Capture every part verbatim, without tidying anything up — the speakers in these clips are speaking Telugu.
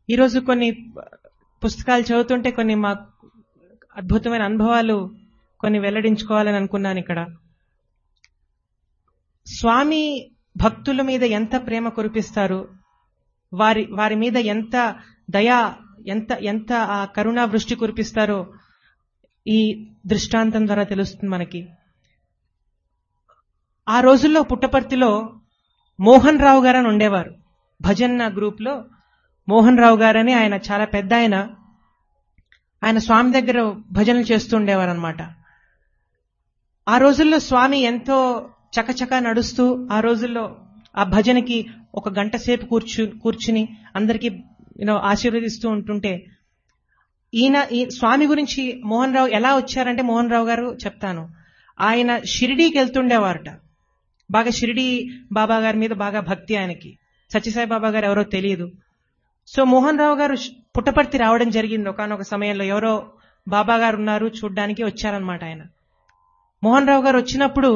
ఈరోజు కొన్ని పుస్తకాలు చదువుతుంటే కొన్ని మా అద్భుతమైన అనుభవాలు కొన్ని వెల్లడించుకోవాలని అనుకున్నాను ఇక్కడ. స్వామి భక్తుల మీద ఎంత ప్రేమ కురిపిస్తారు, వారి వారి మీద ఎంత దయా ఎంత ఎంత ఆ కరుణా వృష్టి కురిపిస్తారో ఈ దృష్టాంతం ద్వారా తెలుస్తుంది మనకి. ఆ రోజుల్లో పుట్టపర్తిలో మోహన్ రావు గారు అని ఉండేవారు. భజన్ గ్రూప్ లో మోహన్ రావు గారని ఆయన చాలా పెద్ద ఆయన. ఆయన స్వామి దగ్గర భజనలు చేస్తూ ఉండేవారు అనమాట. ఆ రోజుల్లో స్వామి ఎంతో చకచక నడుస్తూ ఆ రోజుల్లో ఆ భజనకి ఒక గంట సేపు కూర్చు కూర్చుని అందరికీ యూనో ఆశీర్వదిస్తూ ఉంటుంటే ఈయన ఈ స్వామి గురించి మోహన్ రావు ఎలా వచ్చారంటే, మోహన్ రావు గారు చెప్తాను, ఆయన షిరిడీకి వెళ్తుండేవారట. బాగా షిరిడీ బాబా గారి మీద బాగా భక్తి ఆయనకి. సత్యసాయి బాబా గారు ఎవరో తెలియదు. సో మోహన్ రావు గారు పుట్టపర్తి రావడం జరిగింది. ఒకనొక సమయంలో ఎవరో బాబా గారు ఉన్నారు చూడ్డానికి వచ్చారనమాట ఆయన. మోహన్ రావు గారు వచ్చినప్పుడు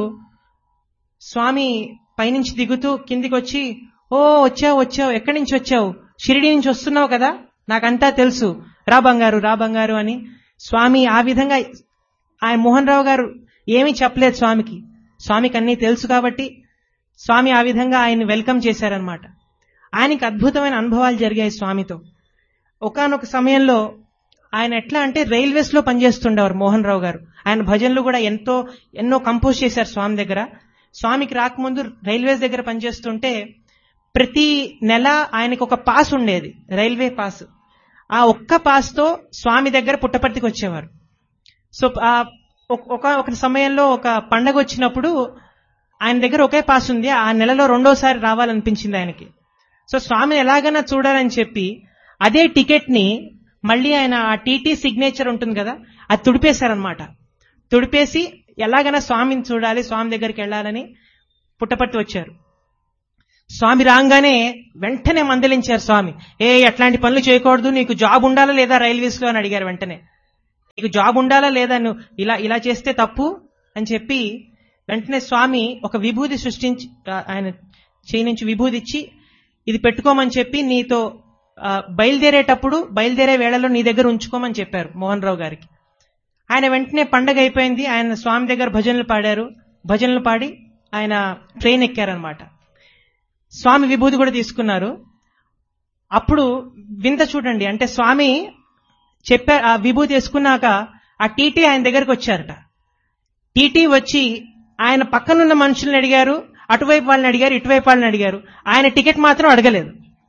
స్వామి పైనుంచి దిగుతూ కిందికి వచ్చి, ఓ వచ్చావు వచ్చావు ఎక్కడి నుంచి వచ్చావు, షిరిడీ నుంచి వస్తున్నావు కదా, నాకంతా తెలుసు, రా బంగారు రా బంగారు అని స్వామి ఆ విధంగా ఆయన మోహన్ రావు గారు ఏమీ చెప్పలేదు స్వామికి. స్వామికి అన్నీ తెలుసు కాబట్టి స్వామి ఆ విధంగా ఆయన్ని వెల్కమ్ చేశారనమాట. ఆయనకి అద్భుతమైన అనుభవాలు జరిగాయి స్వామితో. ఒకానొక సమయంలో ఆయన ఎట్లా అంటే రైల్వేస్ లో పనిచేస్తుండేవారు మోహన్ రావు గారు. ఆయన భజనలు కూడా ఎంతో ఎన్నో కంపోజ్ చేశారు స్వామి దగ్గర. స్వామికి రాకముందు రైల్వేస్ దగ్గర పనిచేస్తుంటే ప్రతి నెల ఆయనకు ఒక పాస్ ఉండేది, రైల్వే పాస్. ఆ ఒక్క పాస్ తో స్వామి దగ్గర పుట్టపర్తికి వచ్చేవారు. సో ఆ ఒక ఒక సమయంలో ఒక పండగ వచ్చినప్పుడు ఆయన దగ్గర ఒకే పాస్ ఉంది. ఆ నెలలో రెండోసారి రావాలనిపించింది ఆయనకి. సో స్వామిని ఎలాగైనా చూడాలని చెప్పి అదే టికెట్ ని మళ్ళీ ఆయన ఆ టీటీ సిగ్నేచర్ ఉంటుంది కదా, అది తుడిపేశారనమాట. తుడిపేసి ఎలాగైనా స్వామిని చూడాలి, స్వామి దగ్గరికి వెళ్లాలని పుట్టపర్తి వచ్చారు. స్వామి రాగానే వెంటనే మందలించారు స్వామి. ఏ అట్లాంటి పనులు చేయకూడదు, నీకు జాబ్ ఉండాలా లేదా రైల్వేస్ లో అని అడిగారు. వెంటనే నీకు జాబ్ ఉండాలా లేదా, నువ్వు ఇలా ఇలా చేస్తే తప్పు అని చెప్పి వెంటనే స్వామి ఒక విభూది సృష్టించి ఆయన చేయి నుంచి విభూది ఇచ్చి ఇది పెట్టుకోమని చెప్పి నీతో బయలుదేరేటప్పుడు బయలుదేరే వేళలో నీ దగ్గర ఉంచుకోమని చెప్పారు మోహన్ రావు గారికి. ఆయన వెంటనే పండగ అయిపోయింది, ఆయన స్వామి దగ్గర భజనలు పాడారు. భజనలు పాడి ఆయన ట్రైన్ ఎక్కారనమాట. స్వామి విభూది కూడా తీసుకున్నారు. అప్పుడు వింత చూడండి, అంటే స్వామి చెప్పారు ఆ విభూతి వేసుకున్నాక ఆ టీటీ ఆయన దగ్గరకు వచ్చారట. టీటీ వచ్చి ఆయన పక్కనున్న మనుషుల్ని అడిగారు, అటువైపు వాళ్ళని అడిగారు, ఇటువైపు వాళ్ళని అడిగారు. ఆయన టికెట్ మాత్రం అడగలేదు.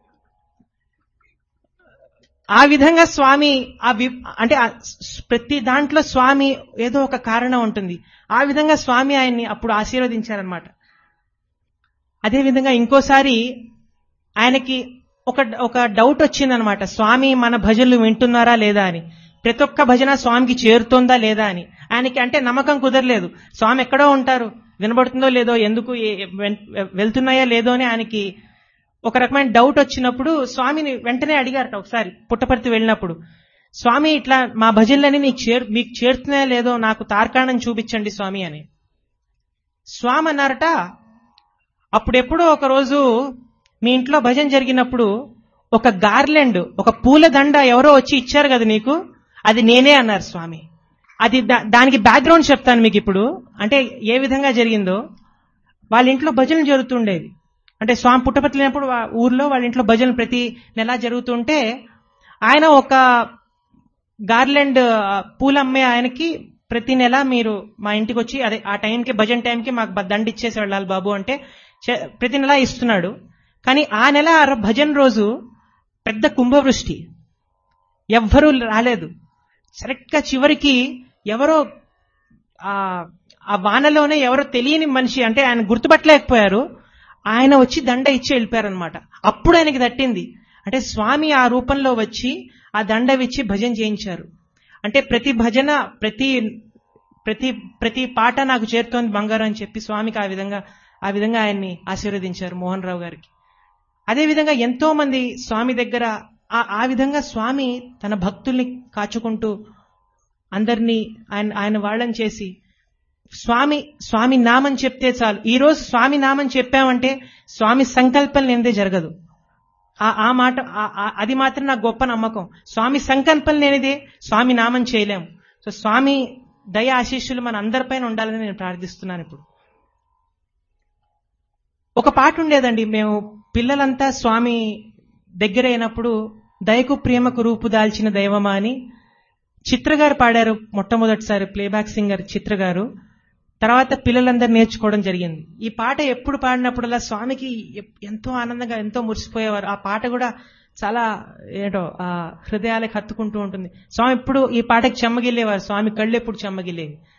ఆ విధంగా స్వామి ఆ అంటే ప్రతి దాంట్లో స్వామి ఏదో ఒక కారణం ఉంటుంది. ఆ విధంగా స్వామి ఆయన్ని అప్పుడు ఆశీర్వదించారనమాట. అదేవిధంగా ఇంకోసారి ఆయనకి ఒక ఒక డౌట్ వచ్చిందనమాట, స్వామి మన భజనలు వింటున్నారా లేదా అని, ప్రతి ఒక్క భజన స్వామికి చేరుతోందా లేదా అని. ఆయనకి అంటే నమ్మకం కుదరలేదు, స్వామి ఎక్కడో ఉంటారు, వినబడుతుందో లేదో, ఎందుకు వెళ్తున్నాయా లేదో అని ఆయనకి ఒక రకమైన డౌట్ వచ్చినప్పుడు స్వామిని వెంటనే అడిగారట. ఒకసారి పుట్టపర్తి వెళ్ళినప్పుడు, స్వామి ఇట్లా మా భజనలని నీకు చేరు మీకు చేరుతున్నాయా లేదో నాకు తార్కాణం చూపించండి స్వామి అని. స్వామి అన్నారట, అప్పుడెప్పుడో ఒక రోజు మీ ఇంట్లో భజన జరిగినప్పుడు ఒక గార్లెండ్ ఒక పూల దండ ఎవరో వచ్చి ఇచ్చారు కదా నీకు, అది నేనే అన్నారు స్వామి. అది దానికి బ్యాక్గ్రౌండ్ చెప్తాను మీకు ఇప్పుడు, అంటే ఏ విధంగా జరిగిందో. వాళ్ళ ఇంట్లో భజనలు జరుగుతుండేది. అంటే స్వామి పుట్టపర్తి లేనప్పుడు ఊర్లో వాళ్ళ ఇంట్లో భజనలు ప్రతి నెల జరుగుతుంటే ఆయన ఒక గార్లెండ్ పూలు అమ్మే ఆయనకి ప్రతి నెల మీరు మా ఇంటికి వచ్చి అదే ఆ టైంకి భజన టైంకి మాకు దండ ఇచ్చేసి వెళ్ళాలి బాబు అంటే ప్రతి నెల ఇస్తున్నాడు. కానీ ఆ నెల భజన రోజు పెద్ద కుంభవృష్టి, ఎవ్వరూ రాలేదు. సరిగ్గా చివరికి ఎవరో ఆ వానలోనే ఎవరో తెలియని మనిషి, అంటే ఆయన గుర్తుపట్టలేకపోయారు, ఆయన వచ్చి దండ ఇచ్చి వెళ్ళిపోయారనమాట. అప్పుడు ఆయనకి తట్టింది, అంటే స్వామి ఆ రూపంలో వచ్చి ఆ దండ ఇచ్చి భజన చేయించారు. అంటే ప్రతి భజన ప్రతి ప్రతి ప్రతి పాట నాకు చేరుతోంది బంగారం అని చెప్పి స్వామికి ఆ విధంగా ఆ విధంగా ఆయన్ని ఆశీర్వదించారు మోహన్ రావు గారికి. అదేవిధంగా ఎంతో మంది స్వామి దగ్గర ఆ విధంగా స్వామి తన భక్తుల్ని కాచుకుంటూ అందరినీ ఆయన ఆయన వాళ్ళని చేసి స్వామి స్వామి నామం చెప్తే చాలు. ఈ రోజు స్వామి నామం చెప్పామంటే స్వామి సంకల్పం లేనిదే జరగదు. ఆ- ఆ మాట ఆ- ఆ- అది మాత్రం నాకు గొప్ప నమ్మకం. స్వామి సంకల్పం లేనిదే స్వామి నామం చేయలేము. సో స్వామి దయ ఆశీస్సులు మన అందరిపైన ఉండాలని నేను ప్రార్థిస్తున్నాను. ఇప్పుడు ఒక పాట ఉండేదండి, మేము పిల్లలంతా స్వామి దగ్గర అయినప్పుడు దయకు ప్రేమకు రూపు దాల్చిన దైవమా అని చిత్ర గారు పాడారు మొట్టమొదటిసారి, ప్లేబ్యాక్ సింగర్ చిత్ర గారు. తర్వాత పిల్లలందరూ నేర్చుకోవడం జరిగింది. ఈ పాట ఎప్పుడు పాడినప్పుడల్లా స్వామికి ఎప్- ఎంతో ఆనందంగా ఎంతో మురిసిపోయేవారు. ఆ పాట కూడా చాలా ఏంటో ఆ హృదయాలకు హత్తుకుంటూ ఉంటుంది. స్వామి ఎప్పుడు ఈ పాటకి చెమ్మగిల్లేవారు, స్వామి కళ్ళు ఎప్పుడు చెమ్మగిల్లేవి.